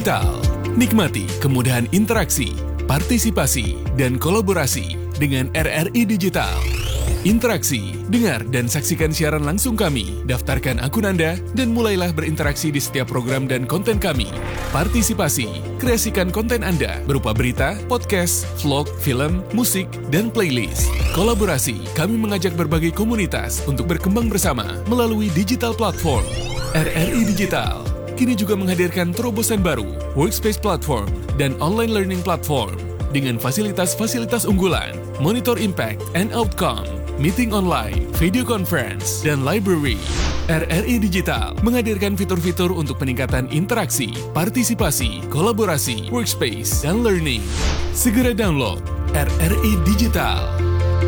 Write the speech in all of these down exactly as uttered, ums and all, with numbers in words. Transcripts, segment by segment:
Digital. Nikmati kemudahan interaksi, partisipasi, dan kolaborasi dengan R R I Digital. Interaksi, dengar dan saksikan siaran langsung kami, daftarkan akun Anda, dan mulailah berinteraksi di setiap program dan konten kami. Partisipasi, kreasikan konten Anda berupa berita, podcast, vlog, film, musik, dan playlist. Kolaborasi, kami mengajak berbagai komunitas untuk berkembang bersama melalui digital platform. R R I Digital kini juga menghadirkan terobosan baru, workspace platform, dan online learning platform dengan fasilitas-fasilitas unggulan, monitor impact and outcome, meeting online, video conference, dan library. R R I Digital menghadirkan fitur-fitur untuk peningkatan interaksi, partisipasi, kolaborasi, workspace, dan learning. Segera download R R I Digital.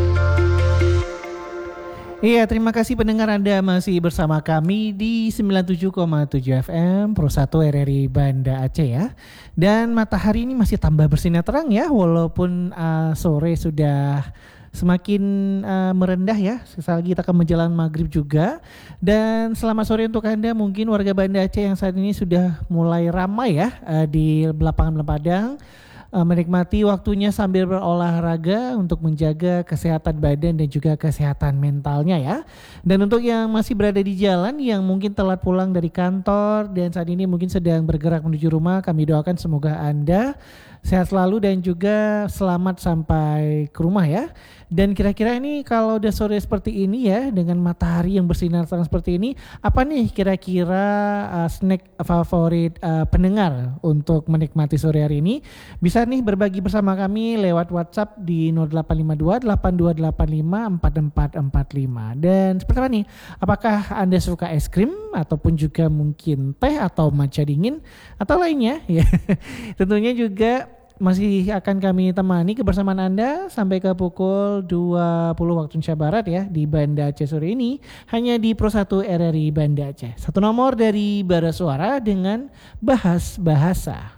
Iya, terima kasih pendengar Anda masih bersama kami di sembilan puluh tujuh koma tujuh F M Pro satu R R I Banda Aceh ya. Dan matahari ini masih tambah bersinar terang ya, walaupun uh, sore sudah semakin uh, merendah ya. Sekali lagi kita akan menjelang maghrib juga. Dan selamat sore untuk Anda, mungkin warga Banda Aceh yang saat ini sudah mulai ramai ya uh, di lapangan Padang. Menikmati waktunya sambil berolahraga untuk menjaga kesehatan badan dan juga kesehatan mentalnya ya. Dan untuk yang masih berada di jalan, yang mungkin telat pulang dari kantor dan saat ini mungkin sedang bergerak menuju rumah, kami doakan semoga Anda sehat selalu dan juga selamat sampai ke rumah ya. Dan kira-kira ini kalau udah sore seperti ini ya, dengan matahari yang bersinar terang seperti ini, apa nih kira-kira uh, snack favorit uh, pendengar untuk menikmati sore hari ini? Bisa nih berbagi bersama kami lewat WhatsApp di nol delapan lima dua delapan dua delapan lima empat empat empat lima. Dan seperti apa nih? Apakah Anda suka es krim ataupun juga mungkin teh atau matcha dingin atau lainnya? Ya, tentunya juga masih akan kami temani kebersamaan Anda sampai ke pukul dua puluh waktu Indonesia Barat ya di Banda Aceh sore ini, hanya di Pro satu R R I Banda Aceh. Satu nomor dari Bara Suara dengan Bahas Bahasa.